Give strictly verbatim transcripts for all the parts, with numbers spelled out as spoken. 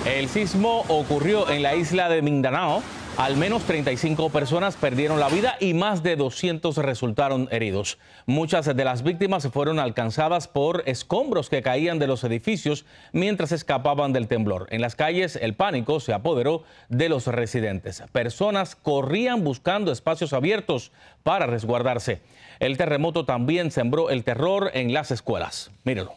El sismo ocurrió en la isla de Mindanao. Al menos treinta y cinco personas perdieron la vida y más de doscientos resultaron heridos. Muchas de las víctimas fueron alcanzadas por escombros que caían de los edificios mientras escapaban del temblor. En las calles, el pánico se apoderó de los residentes. Personas corrían buscando espacios abiertos para resguardarse. El terremoto también sembró el terror en las escuelas. Mírenlo.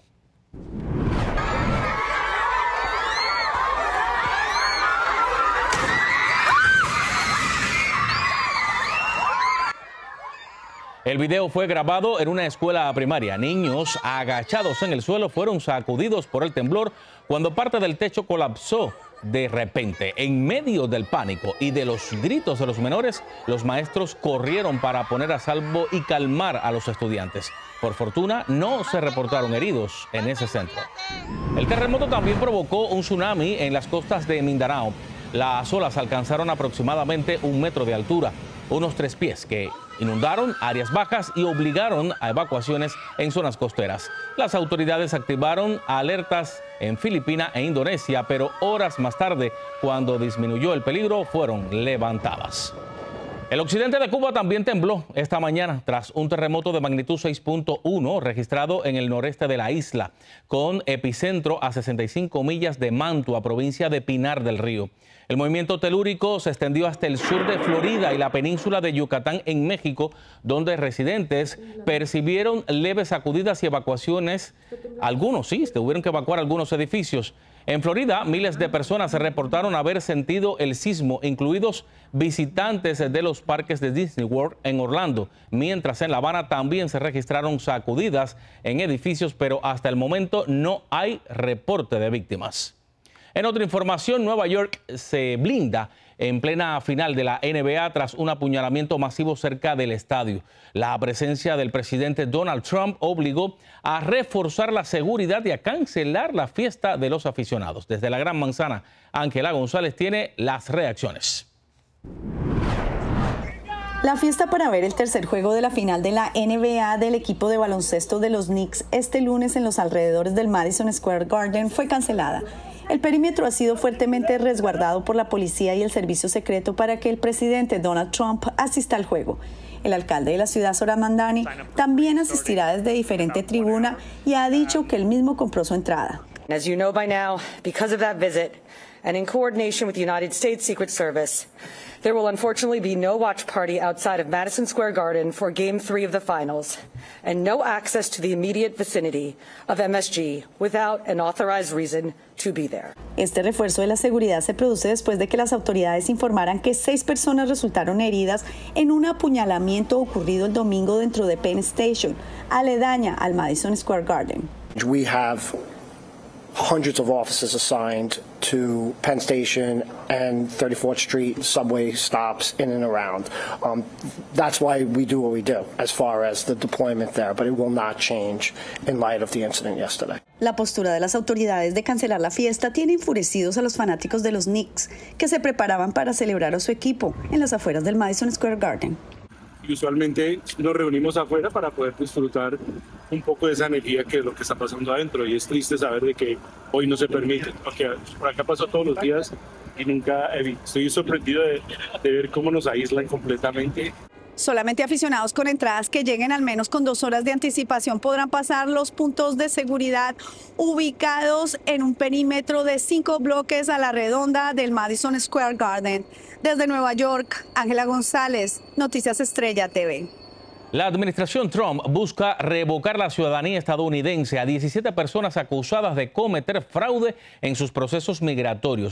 El video fue grabado en una escuela primaria. Niños agachados en el suelo fueron sacudidos por el temblor cuando parte del techo colapsó de repente. En medio del pánico y de los gritos de los menores, los maestros corrieron para poner a salvo y calmar a los estudiantes. Por fortuna, no se reportaron heridos en ese centro. El terremoto también provocó un tsunami en las costas de Mindanao. Las olas alcanzaron aproximadamente un metro de altura, unos tres pies, que inundaron áreas bajas y obligaron a evacuaciones en zonas costeras. Las autoridades activaron alertas en Filipinas e Indonesia, pero horas más tarde, cuando disminuyó el peligro, fueron levantadas. El occidente de Cuba también tembló esta mañana tras un terremoto de magnitud seis punto uno registrado en el noreste de la isla, con epicentro a sesenta y cinco millas de Mantua, provincia de Pinar del Río. El movimiento telúrico se extendió hasta el sur de Florida y la península de Yucatán en México, donde residentes percibieron leves sacudidas y evacuaciones. Algunos sí, tuvieron que evacuar algunos edificios. En Florida, miles de personas se reportaron haber sentido el sismo, incluidos visitantes de los parques de Disney World en Orlando, mientras en La Habana también se registraron sacudidas en edificios, pero hasta el momento no hay reporte de víctimas. En otra información, Nueva York se blinda en plena final de la N B A tras un apuñalamiento masivo cerca del estadio. La presencia del presidente Donald Trump obligó a reforzar la seguridad y a cancelar la fiesta de los aficionados. Desde la Gran Manzana, Ángela González tiene las reacciones. La fiesta para ver el tercer juego de la final de la N B A del equipo de baloncesto de los Knicks este lunes en los alrededores del Madison Square Garden fue cancelada. El perímetro ha sido fuertemente resguardado por la policía y el servicio secreto para que el presidente Donald Trump asista al juego. El alcalde de la ciudad, Zohran Mamdani, también asistirá desde diferente tribuna y ha dicho que él mismo compró su entrada. As you know by now, because of that visit and in coordination with the United States Secret Service, there will unfortunately be no watch party outside of Madison Square Garden for Game three of the finals, and no access to the immediate vicinity of M S G without an authorized reason to be there. Este refuerzo de la seguridad se produce después de que las autoridades informaran que seis personas resultaron heridas en un apuñalamiento ocurrido el domingo dentro de Penn Station, aledaña al Madison Square Garden. We have hundreds of officers assigned to Penn Station and thirty-fourth Street subway stops in and around. Um, that's why we do what we do as far as the deployment there, but it will not change in light of the incident yesterday. La postura de las autoridades de cancelar la fiesta tiene enfurecidos a los fanáticos de los Knicks, que se preparaban para celebrar a su equipo en las afueras del Madison Square Garden. Y usualmente nos reunimos afuera para poder disfrutar un poco de esa energía que es lo que está pasando adentro, y es triste saber de que hoy no se permite, porque por acá pasó todos los días y nunca estoy sorprendido de, de ver cómo nos aíslan completamente. Solamente aficionados con entradas que lleguen al menos con dos horas de anticipación podrán pasar los puntos de seguridad ubicados en un perímetro de cinco bloques a la redonda del Madison Square Garden. Desde Nueva York, Ángela González, Noticias Estrella T V. La administración Trump busca revocar la ciudadanía estadounidense a diecisiete personas acusadas de cometer fraude en sus procesos migratorios.